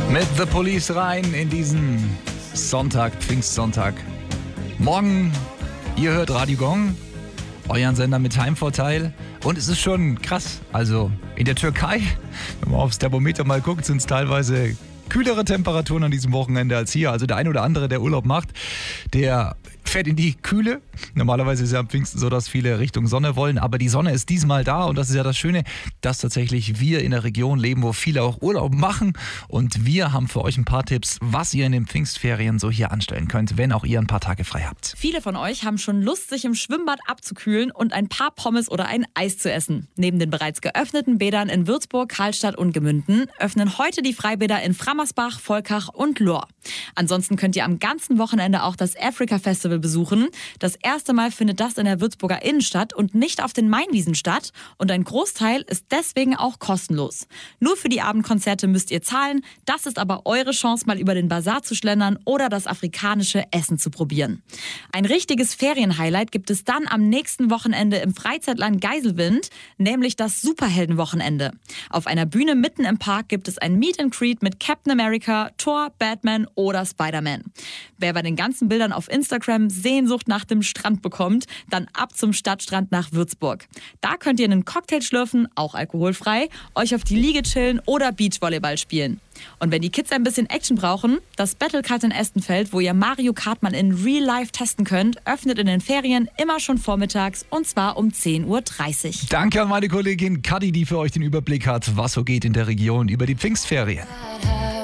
Mit The Police rein in diesen Sonntag, Pfingstsonntag. Morgen, ihr hört Radio Gong, euren Sender mit Heimvorteil. Und es ist schon krass. Also in der Türkei, wenn man aufs Thermometer mal guckt, sind es teilweise kühlere Temperaturen an diesem Wochenende als hier. Also der ein oder andere, der Urlaub macht, der fährt in die Kühle. Normalerweise ist ja am Pfingsten so, dass viele Richtung Sonne wollen, aber die Sonne ist diesmal da und das ist ja das Schöne, dass tatsächlich wir in der Region leben, wo viele auch Urlaub machen und wir haben für euch ein paar Tipps, was ihr in den Pfingstferien so hier anstellen könnt, wenn auch ihr ein paar Tage frei habt. Viele von euch haben schon Lust, sich im Schwimmbad abzukühlen und ein paar Pommes oder ein Eis zu essen. Neben den bereits geöffneten Bädern in Würzburg, Karlstadt und Gemünden öffnen heute die Freibäder in Frammersbach, Volkach und Lohr. Ansonsten könnt ihr am ganzen Wochenende auch das Africa Festival besuchen. Das erste Mal findet das in der Würzburger Innenstadt und nicht auf den Mainwiesen statt. Und ein Großteil ist deswegen auch kostenlos. Nur für die Abendkonzerte müsst ihr zahlen. Das ist aber eure Chance, mal über den Bazar zu schlendern oder das afrikanische Essen zu probieren. Ein richtiges Ferienhighlight gibt es dann am nächsten Wochenende im Freizeitland Geiselwind, nämlich das Superheldenwochenende. Auf einer Bühne mitten im Park gibt es ein Meet and Greet mit Captain America, Thor, Batman oder Spider-Man. Wer bei den ganzen Bildern auf Instagram Sehnsucht nach dem Strand bekommt, dann ab zum Stadtstrand nach Würzburg. Da könnt ihr einen Cocktail schlürfen, auch alkoholfrei, euch auf die Liege chillen oder Beachvolleyball spielen. Und wenn die Kids ein bisschen Action brauchen, das Battlecard in Estenfeld, wo ihr Mario Kart mal in Real Life testen könnt, öffnet in den Ferien immer schon vormittags und zwar um 10.30 Uhr. Danke an meine Kollegin Kadi, die für euch den Überblick hat, was so geht in der Region über die Pfingstferien.